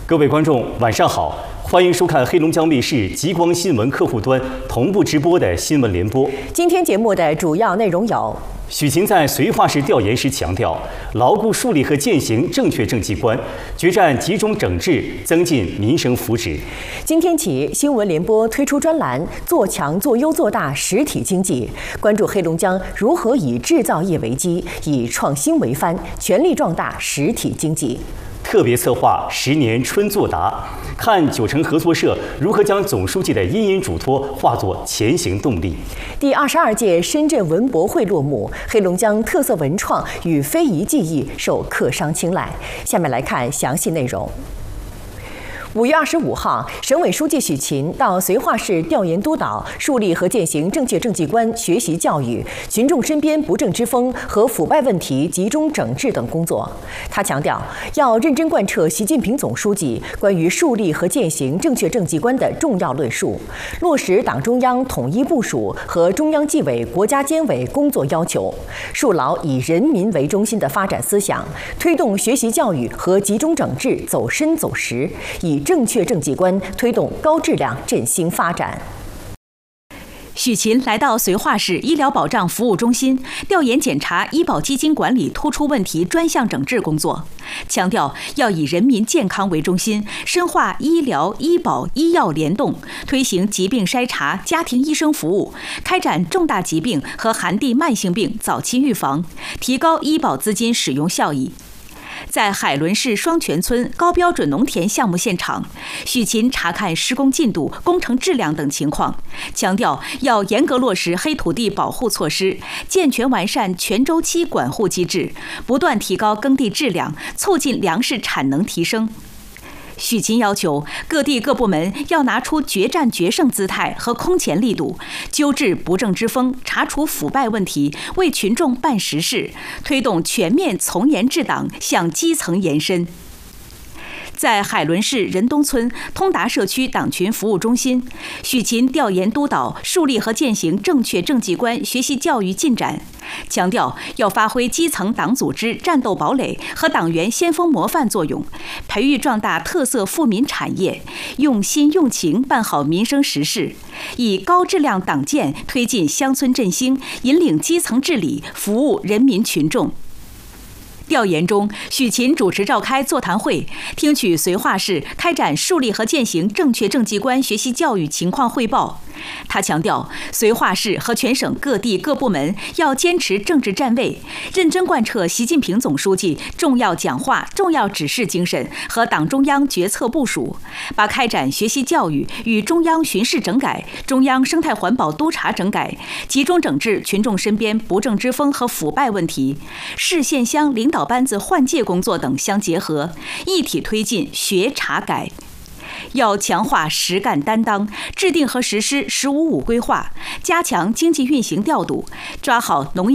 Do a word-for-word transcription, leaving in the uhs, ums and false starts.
各位观众，晚上好，欢迎收看黑龙江卫视极光新闻客户端同步直播的新闻联播。 今天节目的主要内容有： 许勤在绥化市调研时强调，牢固树立和践行正确政绩观，决战集中整治，增进民生福祉。 今天起，新闻联播推出专栏“做强做优做大实体经济”，关注黑龙江如何以制造业为基，以创新为帆，全力壮大实体经济。 特别策划十年春作答，看九城合作社如何将总书记的殷殷嘱托化作前行动力。 第二十二届深圳文博会落幕，黑龙江特色文创与非遗技艺受客商青睐。下面来看详细内容。五月二十五号，省委书记许勤到绥化市调研督导树立和践行正确政绩观学习教育、群众身边不正之风和腐败问题集中整治等工作。他强调，要认真贯彻习近平总书记关于树立和践行正确政绩观的重要论述，落实党中央统一部署和中央纪委国家监委工作要求，树牢以人民为中心的发展思想，推动学习教育和集中整治走深走实，以正确政绩观推动高质量振兴发展。 许勤来到绥化市医疗保障服务中心调研检查医保基金管理突出问题专项整治工作，强调要以人民健康为中心，深化医疗、医保、医药联动，推行疾病筛查、家庭医生服务，开展重大疾病和寒地慢性病早期预防，提高医保资金使用效益。在海伦市双泉村高标准农田项目现场，许勤查看施工进度、工程质量等情况，强调要严格落实黑土地保护措施，健全完善全周期管护机制，不断提高耕地质量，促进粮食产能提升。许勤要求各地各部门要拿出决战决胜姿态和空前力度，纠治不正之风，查处腐败问题，为群众办实事，推动全面从严治党向基层延伸。在海伦市仁东村通达社区党群服务中心，许勤调研督导树立和践行正确政绩观学习教育进展，强调要发挥基层党组织战斗堡垒和党员先锋模范作用，培育壮大特色富民产业，用心用情办好民生实事，以高质量党建推进乡村振兴，引领基层治理，服务人民群众。调研中，许勤主持召开座谈会，听取绥化市开展树立和践行正确政绩观学习教育情况汇报。他强调，绥化市和全省各地各部门要坚持政治站位，认真贯彻习近平总书记重要讲话、重要指示精神和党中央决策部署，把开展学习教育与中央巡视整改、中央生态环保督查整改、集中整治群众身边不正之风和腐败问题、市县乡领导班子换届工作等相结合，一体推进学查改。要强化实干担当，制定和实施“十五五”规划，加强经济运行调度，抓好农业